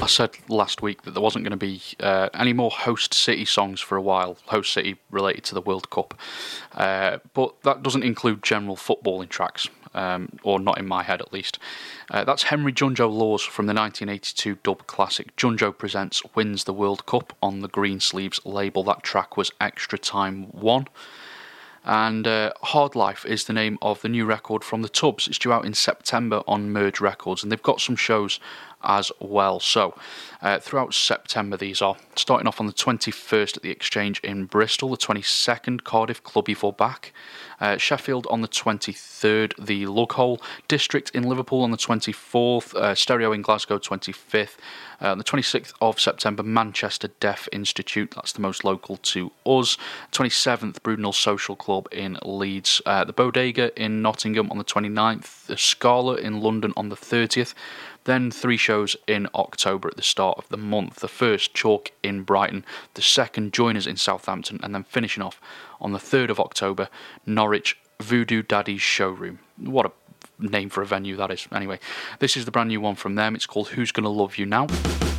I said last week that there wasn't going to be any more host city songs for a while, host city related to the World Cup. But that doesn't include general footballing tracks, or not in my head at least. That's Henry Junjo Laws from the 1982 dub classic Junjo Presents Wins the World Cup on the Greensleeves label. That track was Extra Time 1. And Hard Life is the name of the new record from the Tubs. It's due out in September on Merge Records, and they've got some shows as well. So throughout September these are, starting off on the 21st at the Exchange in Bristol, the 22nd Cardiff Clubby for Back, Sheffield on the 23rd, the Lughole District in Liverpool on the 24th, Stereo in Glasgow 25th, on the 26th of September, Manchester Deaf Institute, that's the most local to us, 27th, Brudenell Social Club in Leeds, the Bodega in Nottingham on the 29th, the Scala in London on the 30th, then 3 shows in October at the start of the month. The first, Chalk in Brighton, the second, Joiners in Southampton, and then finishing off on the 3rd of October, Norwich, Voodoo Daddy's Showroom. What a name for a venue that is. Anyway, this is the brand new one from them. It's called Who's Gonna Love You Now?